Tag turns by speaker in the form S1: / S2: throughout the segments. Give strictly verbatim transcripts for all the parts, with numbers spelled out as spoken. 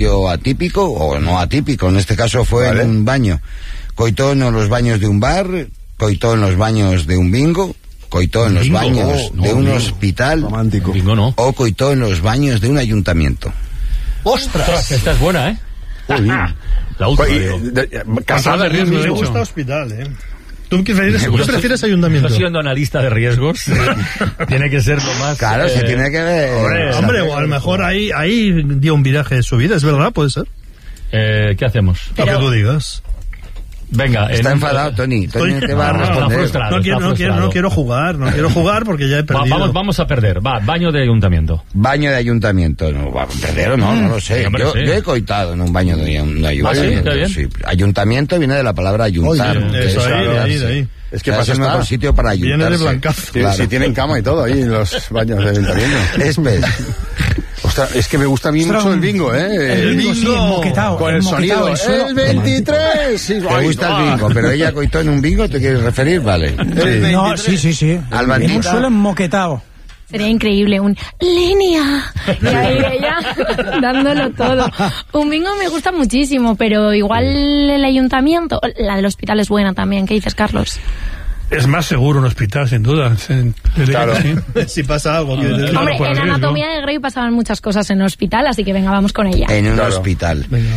S1: sitio atípico o no atípico, en este caso fue vale. en un baño. Coitó en los baños de un bar, coitó en los baños de un bingo, coitó en los bingo, baños no, de no, un bingo. hospital
S2: romántico.
S3: Bingo no.
S1: O coitó en los baños de un ayuntamiento.
S3: ¡Ostras! Esta es buena, ¿eh? La última,
S4: digo. Casada de riesgo, de hecho. Me gusta hospital, ¿eh? ¿Tú qué prefieres, ¿tú prefieres ayuntamiento?
S3: Estoy siendo analista de riesgos. Tiene que ser lo más...
S1: Claro, eh, se tiene que ver...
S4: Hombre, hombre o a lo mejor ahí, ahí dio un viraje de su vida, ¿es verdad? ¿Puede ser?
S3: Eh, ¿Qué hacemos?
S4: Pero... Lo que tú digas.
S3: Venga,
S1: está
S3: en...
S1: enfadado, Tony. Tony
S4: Estoy...
S1: te va
S4: no,
S1: a responder.
S4: No, frustrado, no, quiero, no, quiero, no quiero jugar, no quiero jugar porque ya he perdido.
S3: Va, vamos, vamos a perder. Va, baño de ayuntamiento.
S1: Baño de ayuntamiento. No, va a perder o no, mm. no lo sé. Sí, hombre, yo, sí. yo he coitado en un baño de, un ayuntamiento.
S3: ¿Ah, sí?
S1: Sí. Ayuntamiento viene de la palabra ayuntar.
S4: Oye, eso ahí, de ahí, de ahí.
S2: Es que
S1: o sea,
S2: pasa
S1: es el mejor sitio para ayuntarse.
S4: Viene de blancazo.
S2: Claro. Si tienen cama y todo ahí en los baños de ayuntamiento.
S1: Es pez.
S2: Ostras, es que me gusta a mí mucho el bingo, ¿eh?
S5: El bingo, sí, moquetao.
S2: Con el, el sonido.
S5: El,
S2: el veintitrés. Sí,
S1: te gusta el bingo, pero ella coitó en un bingo, ¿te quieres referir? Vale.
S5: Sí. No, sí, sí, sí.
S1: Albantita.
S5: En un suelo moquetao.
S6: Sería increíble, un línea. Y ahí ella dándolo todo. Un bingo me gusta muchísimo, pero igual el ayuntamiento, la del hospital es buena también. ¿Qué dices, Carlos?
S4: Es más seguro un hospital, sin duda.
S2: Claro.
S4: Si pasa algo.
S6: Hombre, en Anatomía de Grey pasaban muchas cosas en el hospital, así que venga, vamos con ella.
S1: En un
S2: claro.
S1: hospital.
S4: Venga.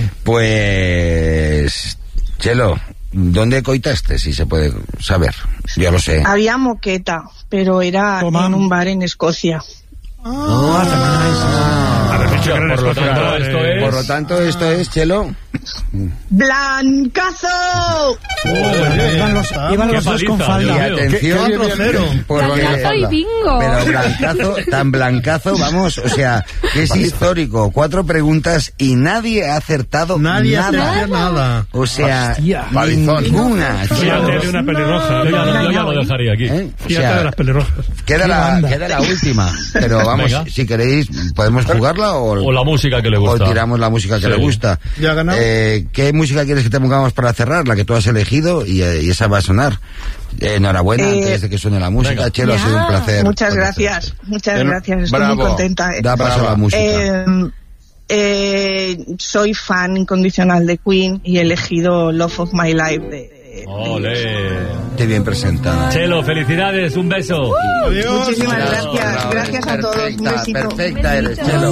S1: Pues... Chelo, ¿dónde coitaste, si se puede saber? Yo lo sé.
S7: Había moqueta, pero era
S5: Toma.
S7: en un bar en Escocia.
S5: Ah,
S4: ah,
S3: por, lo tanto, esto es...
S1: por lo tanto, esto es, Chelo...
S7: ¡Blancazo!
S5: Oh, iban los, iban los dos con falda.
S1: Y atención,
S6: Blancazo y bingo.
S1: Pero blancazo, tan blancazo, vamos, o sea, que es histórico. Cuatro preguntas y nadie ha acertado
S4: nadie
S1: nada.
S4: Nadie ha nada.
S1: O sea,
S5: Hostia.
S1: ninguna.
S4: Fíjate de una pelirroja.
S3: Yo ya, yo ya lo dejaría aquí.
S1: ¿Eh? O
S4: Fíjate
S1: sea,
S4: de las pelirrojas.
S1: Queda la, queda la última. Pero vamos, venga. Si queréis, podemos jugarla o...
S3: O la música que le gusta.
S1: O tiramos la música que sí. le gusta.
S4: ¿Ya ha ganado?
S1: Eh, ¿Qué música quieres que te pongamos para cerrar? La que tú has elegido y, y esa va a sonar. Eh, enhorabuena, eh, antes de que suene la música. Venga. Chelo, ya. Ha sido un placer.
S7: Muchas gracias, muchas
S2: Pero,
S7: gracias. Estoy
S2: bravo.
S7: muy contenta. Eh.
S1: Da paso a la música.
S7: Eh, eh, soy fan incondicional de Queen y he elegido Love of My Life de... de
S3: ¡Olé!
S1: Qué bien presentada.
S3: Chelo, felicidades, un beso.
S7: Uh, Muchísimas gracias, gracias a todos. Un besito.
S1: Perfecta eres, Chelo.